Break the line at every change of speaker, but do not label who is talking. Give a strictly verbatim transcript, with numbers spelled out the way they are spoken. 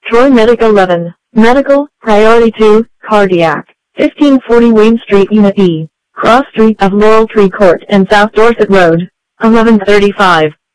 Troy Medic eleven. Medical, Priority two, Cardiac. fifteen forty Wayne Street Unit E. Cross Street of Laurel Tree Court and South Dorset Road. eleven thirty-five.